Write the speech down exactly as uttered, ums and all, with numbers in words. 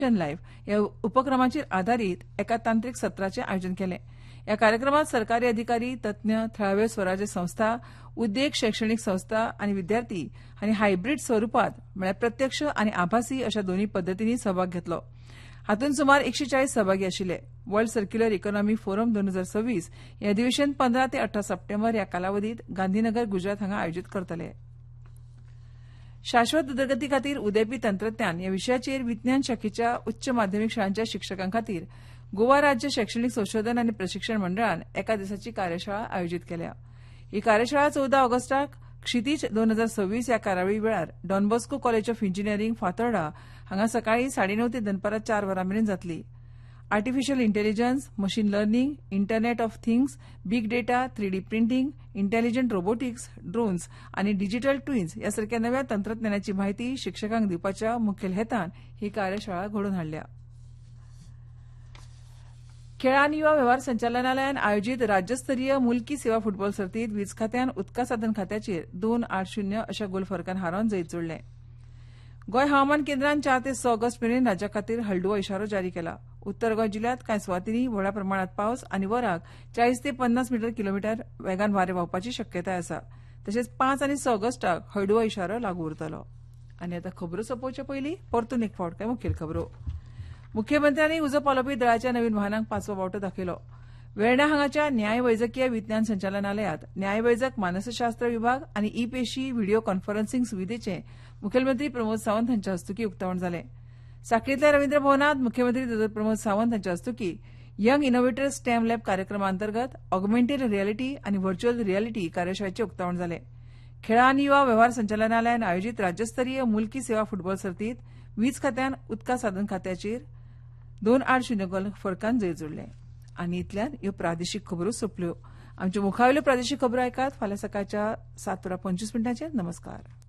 Live ह्या उपक्रमाचेर आधारीत एका तांत्रीक सत्राचें आयोजन केलें. ह्या कार्यक्रमात सरकारी अधिकारी, तज्ञ, थळाव्यो स्वराज्य संस्था, उद्देग, शैक्षणीक संस्था आनी विद्यार्थी हांणी हायब्रीड स्वरुपात म्हळ्यार प्रत्यक्ष आनी आभासी अशा दोनूय पद्दतींनी सहभाग घेतलो. हातूंत सुमार एकशे चाळीस सहभागी आशिल्ले. वर्ल्ड सर्क्युलर इकॉनॉमी फोरम दोन हजार सव्वीस हे अधिवेशन पंदरा ते अठरा सप्टेंबर ह्या कालावधीत गांधीनगर, गुजरात हांगा आयोजीत करतले. शाश्वत उदरगती खातीर उदेपी तंत्रज्ञान ह्या विशयाचेर विज्ञान शाखेच्या उच्च माध्यमीक शाळांच्या शिक्षकां खातीर गोवा राज्य शैक्षणीक संशोधन आनी प्रशिक्षण मंडळान एका दिसाची कार्यशाळा आयोजीत केल्या. ही कार्यशाळा चौदा ऑगस्टाक क्षितीज दोन हजार सव्वीस ह्या कार्यावळी वेळार don Bosco college of engineering, Fatorda हांगा सकाळी साडे णव ते दनपारां चार वरां मेरेन जातली. Artificial intelligence, machine learning, internet of things, big data, three D printing, intelligent robotics, drones आनी डिजिटल ट्विन्स ह्या सारख्या नव्या तंत्रज्ञानाची म्हायती शिक्षकांक दिवपाच्या मुखेल हेतान ही कार्यशाळा घडोवन हाडल्या. खेळ आनी युवा वेव्हार संचालनालयान आयोजीत राज्यस्तरीय मुल्की सेवा फुटबॉल सर्तीत वीज खात्यान उदका साधन खात्याचेर दोन आठ शुन्य अशा गोल फरकान हारोवन जैत जोडलें. गोंय हवामान केंद्रान चार ते स ऑगस्ट मेरेन राज्या खातीर हळडुवो इशारो जारी केला. उत्तर गोंय जिल्ह्यात कांय सुवातींनी व्हड प्रमाणात पावस आनी वराक चाळीस ते पन्नास मीटर किलोमीटर वेगान वारें व्हांवपाची शक्यताय आसा. तशेंच पांच आनी स ऑगस्टाक हळडुवो इशारो लागू उरतलो. आनी आतां खबरो सोंपोवचे पयलीं परतून एक फावट कांय मुखेल खबरो. मुख्यमंत्र्यांनी उजो पालोवपी दळाच्या नवीन वाहनांक पांचवो वांटो दाखयलो. वेर्णा हांगाच्या न्याय वैजकीय विज्ञान संचालनालयांत न्याय वैजक मानसशास्त्र विभाग आनी ई पेशी व्हिडिओ कॉन्फरन्सिंग सुविधेचें मुखेलमंत्री प्रमोद सावंत हांच्या हस्तुकीं उक्तावण जालें. सांखळींतल्या रवींद्र भवनांत मुख्यमंत्री दोतोर प्रमोद सावंत हांच्या हस्तुकीं यंग इनोव्हेटर्स स्टेम लॅब कार्यक्रमा अंतर्गत ऑगमेंटेड रियलिटी आनी व्हर्च्युअल रियलिटी कार्यशाळेचें उक्तावण जालें. खेळा आनी युवा वेव्हार संचालनालयान आयोजीत राज्यस्तरीय मुल्की सेवा फुटबॉल सर्तीत वीज खात्यान उदका साधन खात्याचेर दोन आठ शुन्य गोल फरकान जैत जोडलें. आनी इतल्यान ह्यो प्रादेशीक खबरो सोंपल्यो. आमच्यो मुखावेल्यो प्रादेशीक खबरो आयकात फाल्यां सकाळच्या सात वरां पंचवीस मिनटांचेर. नमस्कार.